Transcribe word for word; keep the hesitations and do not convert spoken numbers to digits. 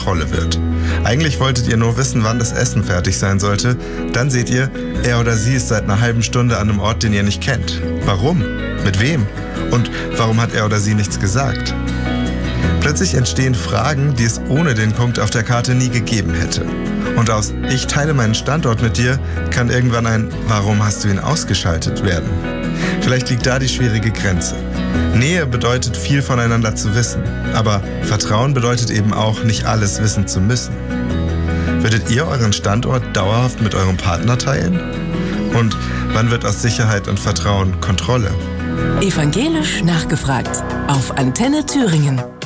Kontrolle wird. Eigentlich wolltet ihr nur wissen, wann das Essen fertig sein sollte. Dann seht ihr, er oder sie ist seit einer halben Stunde an einem Ort, den ihr nicht kennt. Warum? Mit wem? Und warum hat er oder sie nichts gesagt? Plötzlich entstehen Fragen, die es ohne den Punkt auf der Karte nie gegeben hätte. Und aus "Ich teile meinen Standort mit dir" kann irgendwann ein "Warum hast du ihn ausgeschaltet" werden. Vielleicht liegt da die schwierige Grenze. Nähe bedeutet, viel voneinander zu wissen. Aber Vertrauen bedeutet eben auch, nicht alles wissen zu müssen. Würdet ihr euren Standort dauerhaft mit eurem Partner teilen? Und wann wird aus Sicherheit und Vertrauen Kontrolle? Evangelisch nachgefragt auf Antenne Thüringen.